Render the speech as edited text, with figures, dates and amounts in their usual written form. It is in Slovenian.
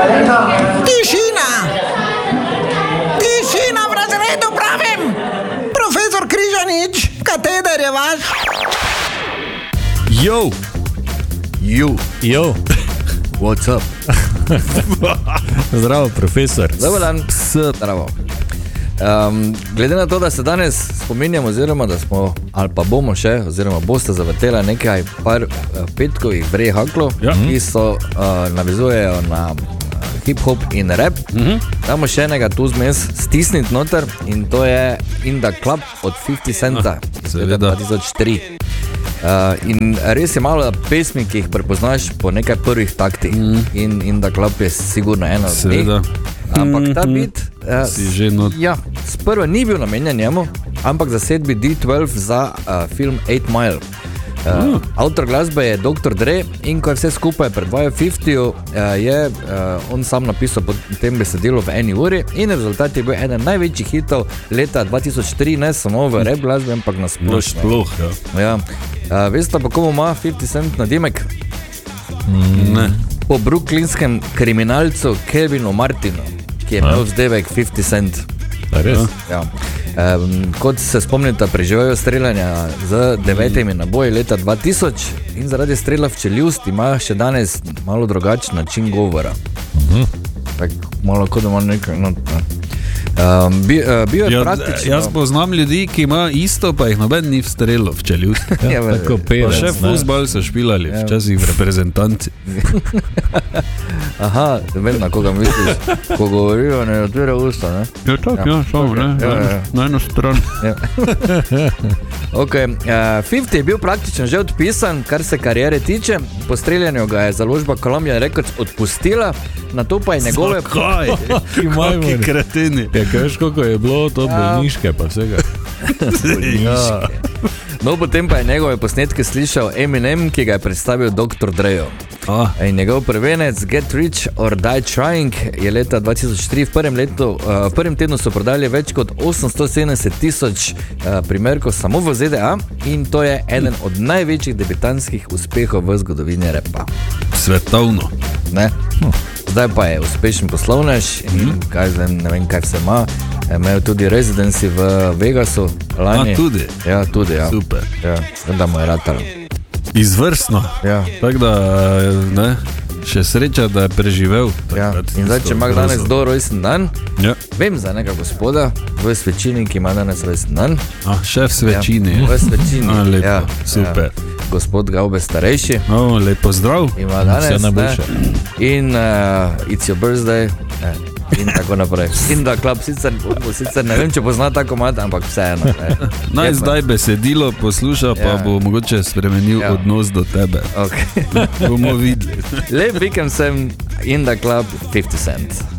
Tišina! Tišina v razredu, pravim! Profesor Križanič, kateder je vaš? Jo. What's up? Zdravo, profesor. Dobar dan. Zdravo. Glede na to, da se danes spominjamo, oziroma da smo, ali pa bomo še, oziroma boste zavrtela nekaj par petkovih brehaklov, ki so navezujejo na hip-hop in rap. Damo še enega tu zmes stisniti noter in to je In The Club od 50 Centa iz 2003. In res je malo pesmi, ki jih prepoznaš po nekaj prvih taktih. In The Club je sigurno ena od njih. Ampak ta beat sprva ni bil namenjen njemu, ampak za sedbi D12 za film 8 Mile. Avtor glasbe je Dr. Dre in ko je vse skupaj predvajal 50, je on sam napisal po tem besedilu v eni uri in rezultat je bil eden največjih hitov leta 2003, ne samo v rap glasbi, ampak na splošno. Veste pa, komu ima 50 Cent nadimek? Ne. Po brooklynskem kriminalcu Kevinu Martinu, ki je imel vzdevek 50 Cent. Res? Ja. Kot se spomnite, preživajo streljanja z 9 naboji leta 2000 in zaradi strela v čeljust ima še danes malo drugačen način govora. Tako malo kot da ima nekaj. Bil je praktično. Jaz poznam ljudi, ki ima isto, pa jih noben ni vstrelil v čeljust. Tako pevec. Še fuzbal so špilali, včasih v reprezentanci. Aha, vem, na koga misliš. Ko govorijo, ne otvira usta, ne? Ja, tako, samo, ne? Na eno stran. Ok, 50 je bil praktično že odpisan, kar se karijere tiče. Po streljanju ga je založba Columbia Records odpustila, na to pa je njegove... Zakaj? Kaki kretini. Ja, kažeš, koliko je bilo to bolniške pa vsega. No, potem pa je njegove posnetke slišal Eminem, ki ga je predstavil Dr. Drejo. In njegov prvenec Get Rich or Die Trying je leta 2003 v prvem tednu so prodali več kot 870,000 primerkov samo v ZDA in to je eden od največjih debitanskih uspehov v zgodovini rapa. Svetovno. Ne? Zdaj pa je uspešen poslovnež in ne vem, kaj vse ima. Imel tudi residency v Vegasu lani. Tudi? Ja, tudi, ja. Super. Ja, da mu je ratalo. Izvrstno. Ja. Tako da, ne, še sreča, da je preživel. Ja. In zdaj, če ima danes do rojsten dan, vem za nekaj gospoda v Svečini, ki ima danes rojsten dan. Še v Svečini. Ja, v Svečini. Lepo, super. Gospod Gaube starejši. Lepo zdrav. Ima danes, vse najboljše. In it's your birthday. In tako naprej. In The Club, sicer ne vem, če pozna tako mat, ampak vseeno. Naj zdaj besedilo posluša, pa bo mogoče spremenil odnos do tebe. Okay. Bomo videli. Lep vikend sem In The Club 50 Cent.